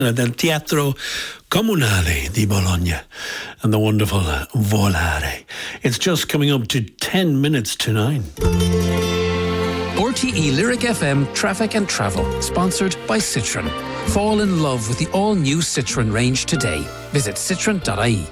del Teatro Comunale di Bologna and the wonderful Volare. It's just coming up to 10 minutes to 9. RTE Lyric FM Traffic and Travel, sponsored by Citroen. Fall in love with the all-new Citroen range today. Visit citroen.ie.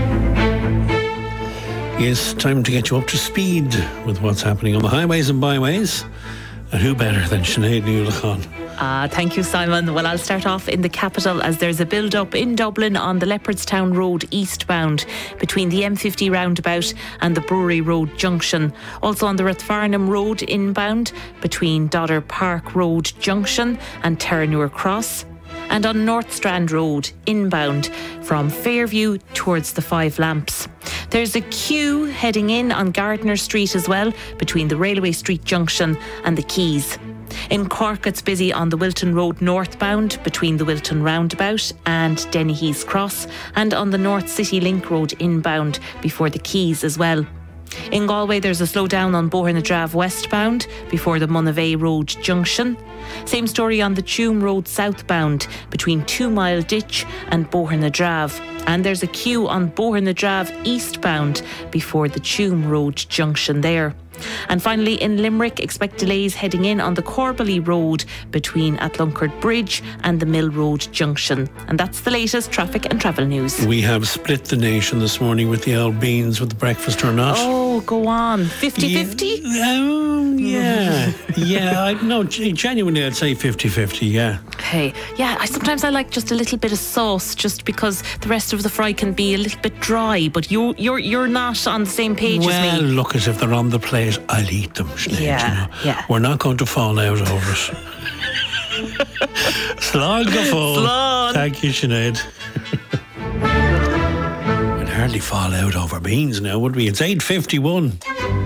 Yes, time to get you up to speed with what's happening on the highways and byways. And who better than Sinead Nuala-Khan? Thank you, Simon. Well, I'll start off in the capital as there's a build-up in Dublin on the Leopardstown Road eastbound between the M50 roundabout and the Brewery Road junction. Also on the Rathfarnham Road inbound between Dodder Park Road junction and Terranure Cross. And on North Strand Road inbound from Fairview towards the Five Lamps. There's a queue heading in on Gardner Street as well between the Railway Street junction and the Quays. In Cork, it's busy on the Wilton Road northbound between the Wilton roundabout and Dennehy's Cross, and on the North City Link Road inbound before the Quays as well. In Galway, there's a slowdown on Bohernadrave westbound before the Monavea Road junction. Same story on the Tuam Road southbound between 2 Mile Ditch and Bohernadrave. And there's a queue on Bohernadrave eastbound before the Tuam Road junction there. And finally, in Limerick, expect delays heading in on the Corbally Road between Atlunkard Bridge and the Mill Road junction. And that's the latest traffic and travel news. We have split the nation this morning with the old beans with the breakfast or not. Oh, go on. 50-50? Yeah. Genuinely, I'd say 50-50, yeah. Hey, yeah, sometimes I like just a little bit of sauce just because the rest of the fry can be a little bit dry, but you're not on the same page as me. Well, look, as if they're on the plate, I'll eat them, Sinead, yeah. We're not going to fall out over it. Slán go fóill. Slán. Thank you, Sinead. We'd hardly fall out over beans now, would we? It's 8:51.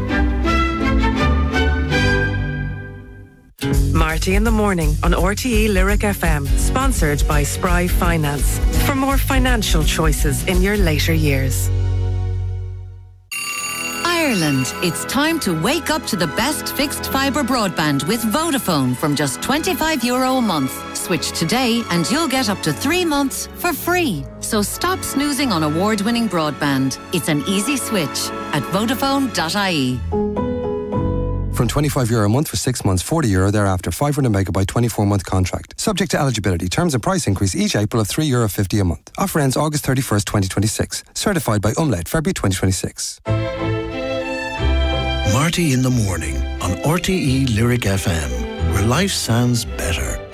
Marty in the Morning on RTE Lyric FM, sponsored by Spry Finance. For more financial choices in your later years. Ireland, it's time to wake up to the best fixed fibre broadband with Vodafone from just €25 a month. Switch today and you'll get up to 3 months for free. So stop snoozing on award-winning broadband. It's an easy switch at Vodafone.ie. From €25 a month for 6 months, €40 thereafter, 500 megabyte 24-month contract. Subject to eligibility. Terms and price increase each April of €3.50 a month. Offer ends August 31st, 2026. Certified by Umlaut, February 2026. Marty in the Morning on RTE Lyric FM, where life sounds better.